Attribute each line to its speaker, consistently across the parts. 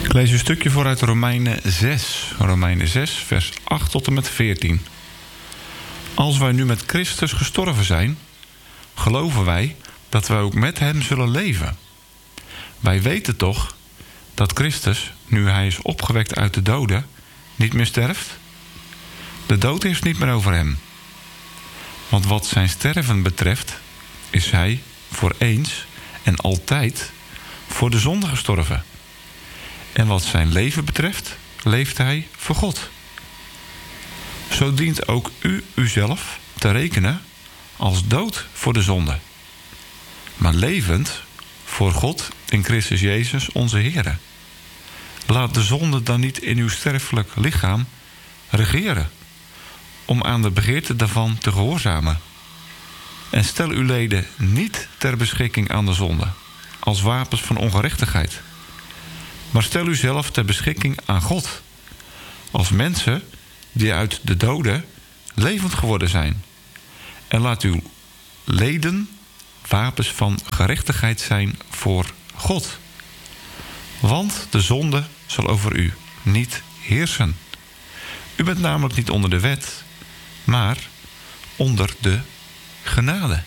Speaker 1: Ik lees een stukje voor uit Romeinen 6. Romeinen 6, vers 8 tot en met 14. Als wij nu met Christus gestorven zijn, geloven wij dat wij ook met hem zullen leven. Wij weten toch dat Christus, nu hij is opgewekt uit de doden, niet meer sterft? De dood heeft niet meer over hem. Want wat zijn sterven betreft, is hij voor eens en altijd voor de zonde gestorven. En wat zijn leven betreft, leeft hij voor God. Zo dient ook u uzelf te rekenen als dood voor de zonde, maar levend voor God in Christus Jezus onze Heer. Laat de zonde dan niet in uw sterfelijk lichaam regeren, om aan de begeerte daarvan te gehoorzamen. En stel uw leden niet ter beschikking aan de zonde, als wapens van ongerechtigheid, maar stel uzelf ter beschikking aan God, als mensen die uit de doden levend geworden zijn. En laat uw leden wapens van gerechtigheid zijn voor God. Want de zonde zal over u niet heersen. U bent namelijk niet onder de wet, maar onder de genade.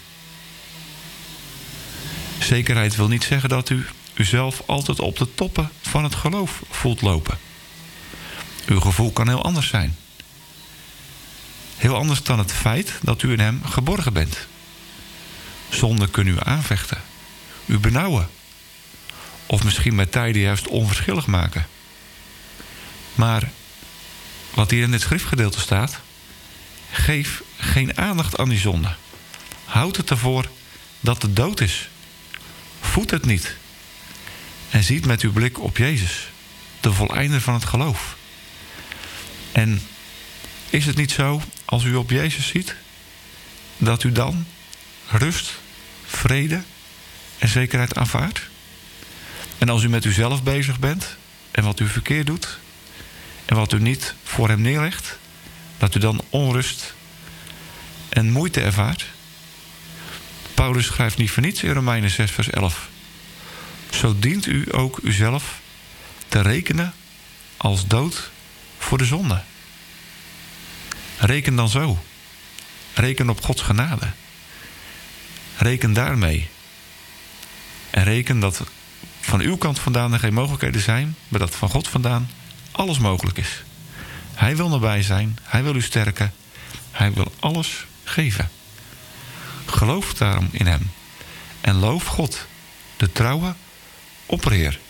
Speaker 1: Zekerheid wil niet zeggen dat u uzelf altijd op de toppen van het geloof voelt lopen. Uw gevoel kan heel anders zijn. Heel anders dan het feit dat u in hem geborgen bent. Zonde kunnen u aanvechten, u benauwen, of misschien met tijden juist onverschillig maken. Maar wat hier in dit schriftgedeelte staat, geef geen aandacht aan die zonde. Houd het ervoor dat het dood is. Voed het niet. En ziet met uw blik op Jezus, de voleinder van het geloof. En is het niet zo, als u op Jezus ziet, dat u dan rust, vrede en zekerheid aanvaardt? En als u met uzelf bezig bent en wat u verkeerd doet en wat u niet voor hem neerlegt, dat u dan onrust en moeite ervaart? Paulus schrijft niet voor niets in Romeinen 6 vers 11. Zo dient u ook uzelf te rekenen als dood voor de zonde. Reken dan zo. Reken op Gods genade. Reken daarmee. En reken dat van uw kant vandaan er geen mogelijkheden zijn, maar dat van God vandaan alles mogelijk is. Hij wil nabij zijn, hij wil u sterken, hij wil alles geven. Geloof daarom in hem en loof God, de trouwe opperheer.